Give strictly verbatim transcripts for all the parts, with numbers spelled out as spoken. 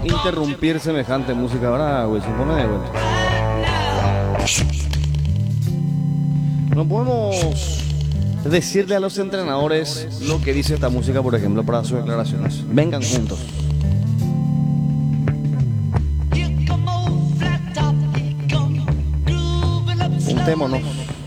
interrumpir semejante música. Ahora, Wilson, ponme de vuelta. No podemos decirle a los entrenadores lo que dice esta música, por ejemplo, para sus declaraciones. Vengan juntos. Juntémonos.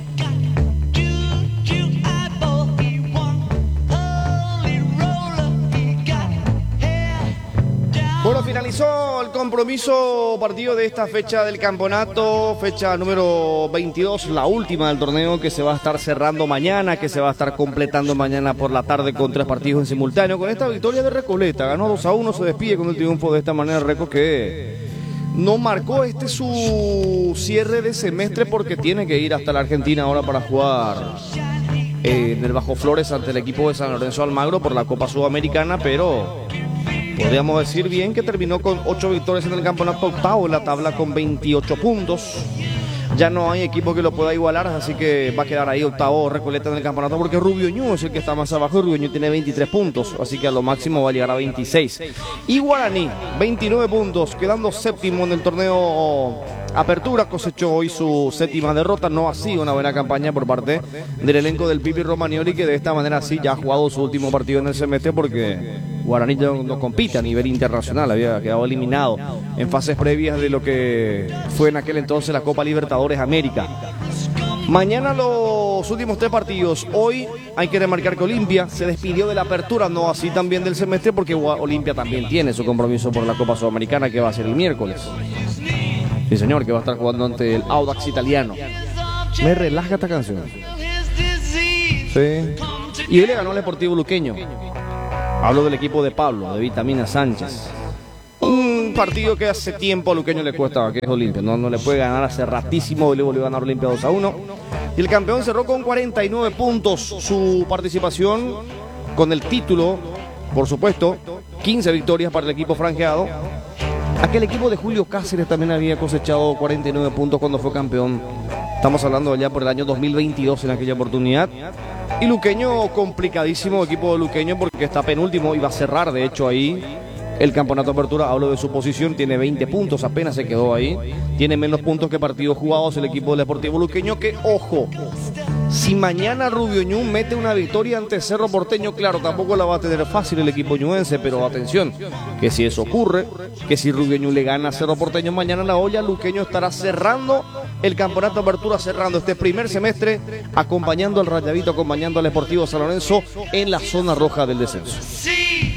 Bueno, finalizó el compromiso partido de esta fecha del campeonato, fecha número veintidós, la última del torneo, que se va a estar cerrando mañana, que se va a estar completando mañana por la tarde con tres partidos en simultáneo. Con esta victoria de Recoleta, ganó dos a uno, se despide con el triunfo de esta manera Reco, que no marcó este su cierre de semestre porque tiene que ir hasta la Argentina ahora para jugar eh, en el Bajo Flores ante el equipo de San Lorenzo Almagro por la Copa Sudamericana, pero podríamos decir bien que terminó con ocho victorias en el campeonato, octavo en la tabla con veintiocho puntos. Ya no hay equipo que lo pueda igualar, así que va a quedar ahí octavo Recoleta en el campeonato, porque Rubio Ñu es el que está más abajo y Rubio Ñu tiene veintitrés puntos, así que a lo máximo va a llegar a veintiséis. Y Guaraní, veintinueve puntos, quedando séptimo en el torneo Apertura, cosechó hoy su séptima derrota. No ha sido una buena campaña por parte del elenco del Pipi Romagnoli, que de esta manera sí ya ha jugado su último partido en el semestre, porque Guaraní no, no compite a nivel internacional, había quedado eliminado en fases previas de lo que fue en aquel entonces la Copa Libertadores América. Mañana los últimos tres partidos. Hoy hay que remarcar que Olimpia se despidió de la Apertura, no así también del semestre, porque Olimpia también tiene su compromiso por la Copa Sudamericana, que va a ser el miércoles. Sí, señor, que va a estar jugando ante el Audax italiano. Me relaja esta canción. Sí. Y hoy le ganó al Deportivo Luqueño. Hablo del equipo de Pablo, de Vitamina Sánchez. Un partido que hace tiempo a Luqueño le cuesta, que es Olimpia. No, no le puede ganar hace ratísimo. Le volvió a ganar Olimpia dos a uno. Y el campeón cerró con cuarenta y nueve puntos su participación con el título, por supuesto. quince victorias para el equipo franjeado. Aquel equipo de Julio Cáceres también había cosechado cuarenta y nueve puntos cuando fue campeón. Estamos hablando ya por el año dos mil veintidós en aquella oportunidad. Y Luqueño, complicadísimo equipo de Luqueño, porque está penúltimo y va a cerrar, de hecho, ahí el campeonato de Apertura. Hablo de su posición, tiene veinte puntos, apenas se quedó ahí. Tiene menos puntos que partidos jugados el equipo del Deportivo Luqueño, que, ojo, si mañana Rubio Ñu mete una victoria ante Cerro Porteño, claro, tampoco la va a tener fácil el equipo ñuense, pero atención, que si eso ocurre, que si Rubio Ñu le gana a Cerro Porteño mañana en la olla, Luqueño estará cerrando el campeonato de Apertura, cerrando este primer semestre, acompañando al Rayadito, acompañando al Deportivo San Lorenzo en la zona roja del descenso.